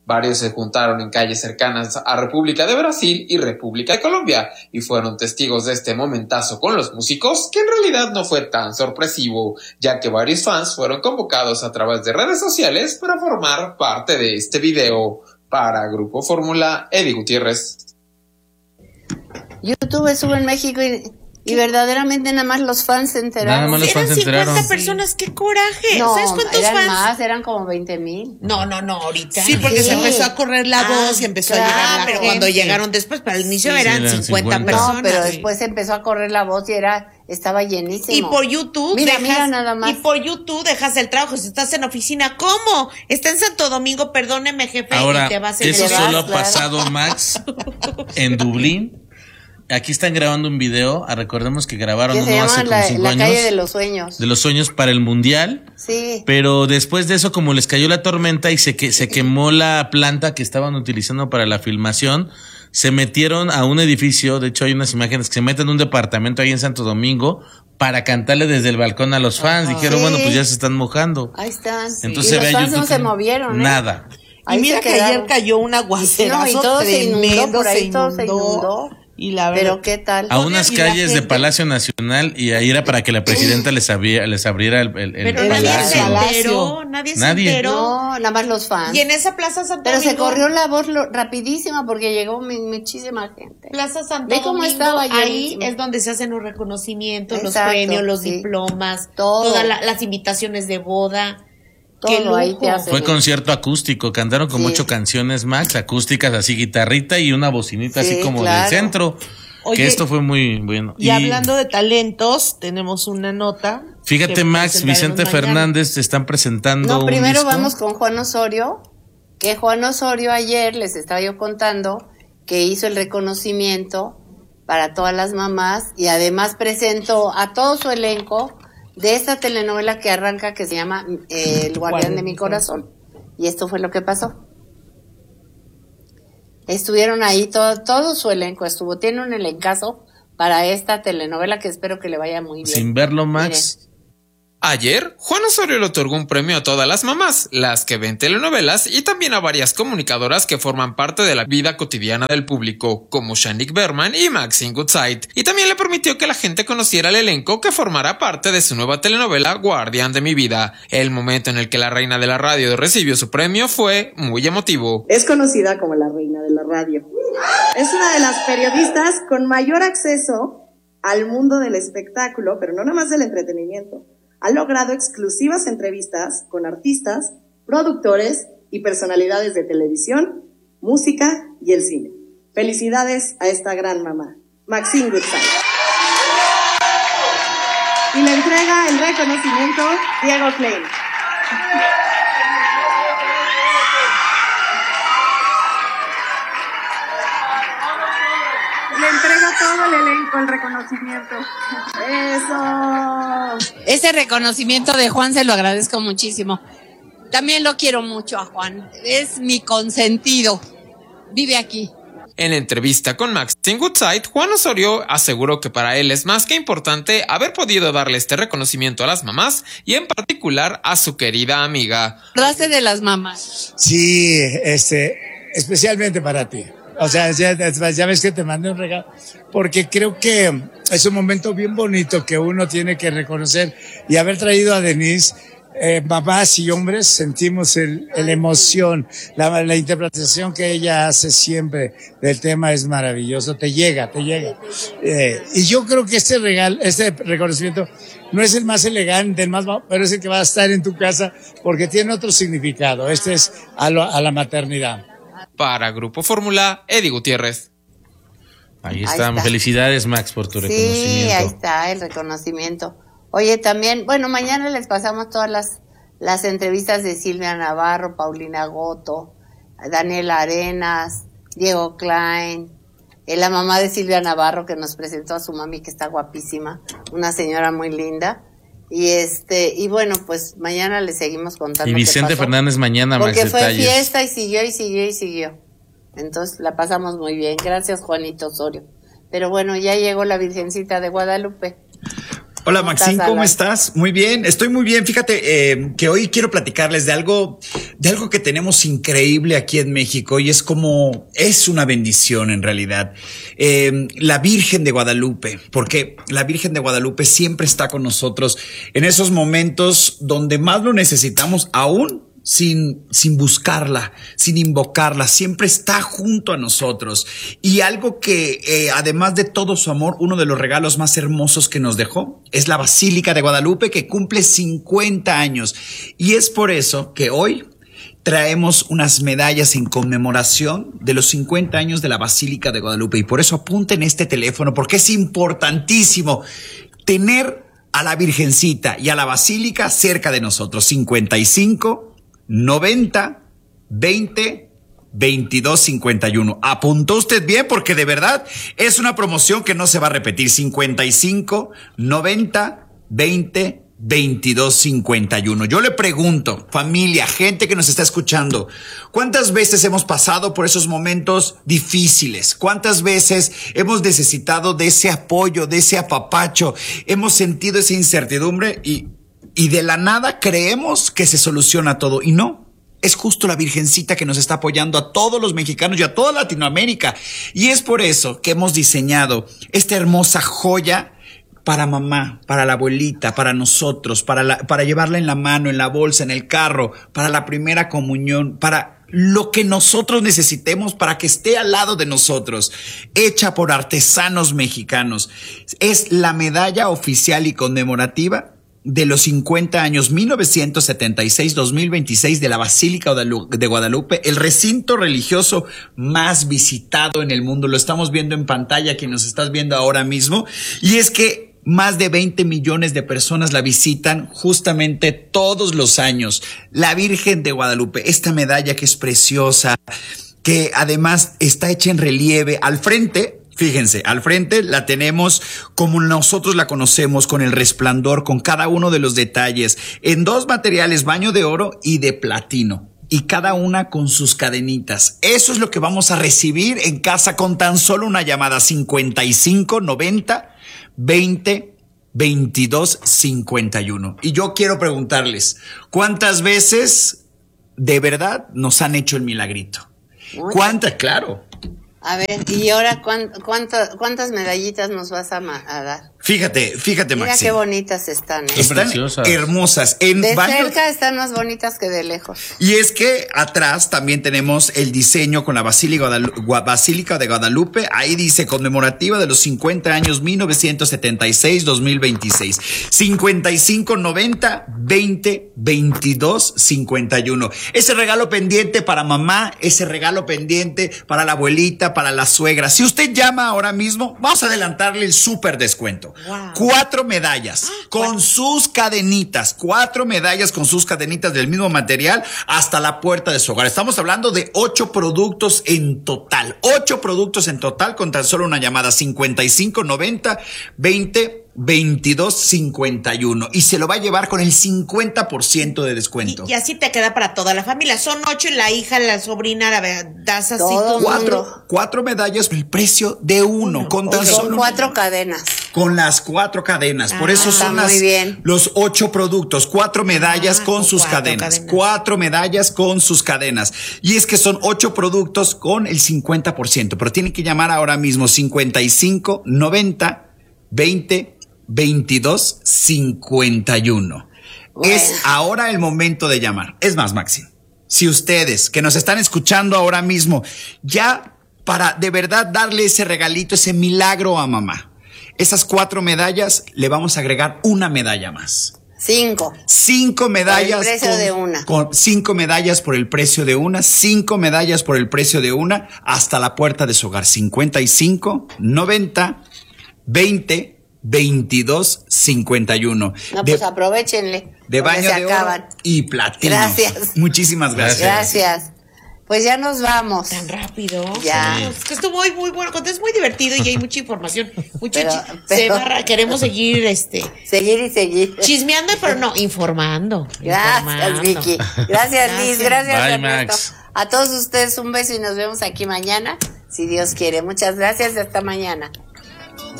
Varios se juntaron en calles cercanas a República de Brasil y República de Colombia y fueron testigos de este momentazo con los músicos, que en realidad no fue tan sorpresivo, ya que varios fans fueron convocados a través de redes sociales para formar parte de este video. Para Grupo Fórmula, Eddie Gutiérrez. YouTube estuvo en México y verdaderamente nada más los fans se enteraron. Nada más los fans eran se enteraron. 50 personas, qué coraje. No, ¿Sabes cuántos eran fans? más, eran como 20,000. No, ahorita. Sí, porque Sí. se empezó a correr la voz y empezó a llegar la pero gente. cuando llegaron después, para el inicio Sí, eran eran 50 50. personas. No, pero después empezó a correr la voz y estaba llenísimo. Y por YouTube mira nada más. Y por YouTube dejas el trabajo. Si estás en oficina, ¿cómo? Está en Santo Domingo, perdóneme, jefe, Ahora, y te vas a eso llevar, solo ha claro. pasado, Max, en Dublín. Aquí están grabando un video. Recordemos que grabaron que se uno hace llama como 5 la años. calle de los sueños. De los sueños para el Mundial. Sí. Pero después de eso, como les cayó la tormenta y se quemó la planta que estaban utilizando para la filmación, se metieron a un edificio. De hecho, hay unas imágenes que se meten en un departamento ahí en Santo Domingo para cantarle desde el balcón a los fans. Dijeron, Sí. bueno, pues ya se están mojando. Ahí están. Entonces y se ve los a fans no YouTube se movieron, ¿eh? nada. Ahí Y mira se que quedaron. ayer cayó un aguacerazo No, y todo se inundó, tremendo, por ahí todo se inundó. Y la verdad, Pero qué tal. A unas y la calles de gente- Palacio Nacional, y ahí era para que la presidenta les abriera el Pero nadie se palacio. enteró, nadie se Nadie. enteró. No, nada más los fans. Y en esa Plaza Santo Pero se Domingo, corrió la voz rapidísima porque llegó muchísima gente. Plaza Santo Ve cómo Domingo, estaba ahí llenísimo. es donde se hacen los reconocimientos, los Exacto, premios, los sí. diplomas, Todo. todas las invitaciones de boda. Qué Todo ahí lujo. te hace. Fue concierto acústico, cantaron como Sí. 8 canciones, Max, acústicas, así guitarrita y una bocinita Sí, así como claro. del centro. Oye, que esto fue muy bueno. y hablando de talentos, tenemos una nota. Fíjate, que Max, presentaremos Vicente mañana. Fernández te están presentando No, un primero disco. vamos con Juan Osorio, que Juan Osorio ayer les estaba yo contando que hizo el reconocimiento para todas las mamás y además presentó a todo su elenco de esta telenovela que arranca que se llama El Guardián de mi Corazón. Y esto fue lo que pasó. Estuvieron ahí todo su elenco, tiene un elencazo para esta telenovela que espero que le vaya muy bien. Sin verlo, Max. Miren. Ayer, Juan Osorio le otorgó un premio a todas las mamás, las que ven telenovelas, y también a varias comunicadoras que forman parte de la vida cotidiana del público, como Shanik Berman y Maxine Goodside, y también le permitió que la gente conociera el elenco que formará parte de su nueva telenovela Guardián de mi vida. El momento en el que la reina de la radio recibió su premio fue muy emotivo. Es conocida como la reina de la radio. Es una de las periodistas con mayor acceso al mundo del espectáculo, pero no nada más del entretenimiento. Ha logrado exclusivas entrevistas con artistas, productores y personalidades de televisión, música y el cine. Felicidades a esta gran mamá, Maxine Goodside. Y le entrega el reconocimiento Diego Klein. Le entrega todo el elenco el reconocimiento. ¡Eso! Ese reconocimiento de Juan se lo agradezco muchísimo. También lo quiero mucho a Juan. Es mi consentido. Vive aquí. En la entrevista con Maxine Goodside, Juan Osorio aseguró que para él es más que importante haber podido darle este reconocimiento a las mamás y en particular a su querida amiga. Frase de las mamás. Sí, especialmente para ti. O sea, ya ves que te mandé un regalo, porque creo que es un momento bien bonito que uno tiene que reconocer y haber traído a Denise. Mamás y hombres sentimos la emoción, la interpretación que ella hace siempre del tema es maravilloso, te llega. Y yo creo que este reconocimiento no es el más elegante, pero es el que va a estar en tu casa porque tiene otro significado. Este es a la maternidad. Para Grupo Fórmula, Eddie Gutiérrez. Ahí están. Felicidades, Max, por tu reconocimiento. Sí, ahí está el reconocimiento. Oye, también, bueno, mañana les pasamos todas las entrevistas de Silvia Navarro, Paulina Goto, Daniela Arenas, Diego Klein, la mamá de Silvia Navarro que nos presentó a su mami que está guapísima, una señora muy linda. Y bueno, pues mañana les seguimos contando. Y Vicente qué pasó, Fernández mañana, Max, porque fue detalles. fiesta y siguió. Entonces la pasamos muy bien. Gracias, Juanito Osorio. Pero bueno, ya llegó la Virgencita de Guadalupe. Hola Maxine, ¿cómo Alan? estás? Muy bien, estoy muy bien. Fíjate que hoy quiero platicarles de algo que tenemos increíble aquí en México y es una bendición en realidad. La Virgen de Guadalupe, porque la Virgen de Guadalupe siempre está con nosotros en esos momentos donde más lo necesitamos, aún sin buscarla, sin invocarla, siempre está junto a nosotros. Y algo que, además de todo su amor, uno de los regalos más hermosos que nos dejó es la Basílica de Guadalupe, que cumple 50 años. Y es por eso que hoy traemos unas medallas en conmemoración de los 50 años de la Basílica de Guadalupe. Y por eso apunten este teléfono, porque es importantísimo tener a la Virgencita y a la Basílica cerca de nosotros. 55 90 20 22 51. Apuntó usted bien, porque de verdad es una promoción que no se va a repetir. 55 90 20 22 51. Yo le pregunto, familia, gente que nos está escuchando, ¿cuántas veces hemos pasado por esos momentos difíciles? ¿Cuántas veces hemos necesitado de ese apoyo, de ese apapacho? Hemos sentido esa incertidumbre y de la nada creemos que se soluciona todo, y no. Es justo la Virgencita que nos está apoyando a todos los mexicanos y a toda Latinoamérica. Y es por eso que hemos diseñado esta hermosa joya para mamá, para la abuelita, para nosotros, para llevarla en la mano, en la bolsa, en el carro, para la primera comunión, para lo que nosotros necesitemos, para que esté al lado de nosotros, hecha por artesanos mexicanos. Es la medalla oficial y conmemorativa de los 50 años 1976-2026 de la Basílica de Guadalupe, el recinto religioso más visitado en el mundo. Lo estamos viendo en pantalla, quien nos estás viendo ahora mismo, y es que más de 20 millones de personas la visitan justamente todos los años. La Virgen de Guadalupe, esta medalla que es preciosa, que además está hecha en relieve al frente. Fíjense, al frente la tenemos como nosotros la conocemos, con el resplandor, con cada uno de los detalles, en dos materiales, baño de oro y de platino, y cada una con sus cadenitas. Eso es lo que vamos a recibir en casa con tan solo una llamada. 55 90 20 22 51. Y yo quiero preguntarles, ¿cuántas veces de verdad nos han hecho el milagrito? ¿Cuántas? Claro. A ver, y ahora, ¿cuántas medallitas nos vas a dar? Fíjate, Mira Maxi. qué bonitas están, ¿eh? Están preciosas. hermosas. De cerca están más bonitas que de lejos. Y es que atrás también tenemos el diseño con la Basílica de Guadalupe. Ahí dice conmemorativa de los 50 años 1976-2026. 55 90 20 22 51. Ese regalo pendiente para mamá, ese regalo pendiente para la abuelita, para la suegra. Si usted llama ahora mismo, vamos a adelantarle el súper descuento. Wow. 4 medallas con sus cadenitas. 4 medallas con sus cadenitas del mismo material hasta la puerta de su hogar. Estamos hablando de 8 productos en total. 8 productos en total con tan solo una llamada. 55 90 20 22 51. Y se lo va a llevar con el 50% de descuento. Y así te queda para toda la familia. Son 8 y la hija, la sobrina, la das así Todo todo. 4 medallas por el precio de uno. Con tan Son solo 4 cadenas. con las 4 cadenas. Por eso está son muy bien. los 8 productos, 4 medallas con sus 4 cadenas. cadenas. 4 medallas con sus cadenas. Y es que son 8 productos con el 50%. Pero tienen que llamar ahora mismo 55 90 20 22 51. Bueno. Es ahora el momento de llamar. Es más, Maxi, si ustedes que nos están escuchando ahora mismo, ya para de verdad darle ese regalito, ese milagro a mamá, esas 4 medallas, le vamos a agregar una medalla más. 5. 5 medallas. Por el precio de una. Con 5 medallas por el precio de una. 5 medallas por el precio de una. Hasta la puerta de su hogar. 55 90 20 22 51. No, pues aprovechenle. De porque baño se de oro acaban. y platino. Gracias. Muchísimas gracias. Gracias. Pues ya nos vamos. Tan rápido. Ya. Es que estuvo muy bueno. Es muy divertido y hay mucha información. Queremos seguir Seguir y seguir. chismeando, pero no, informando. Gracias, Vicky. Gracias, Liz. Gracias, Bye, Ernesto. Max. A todos ustedes un beso y nos vemos aquí mañana, si Dios quiere. Muchas gracias y hasta mañana.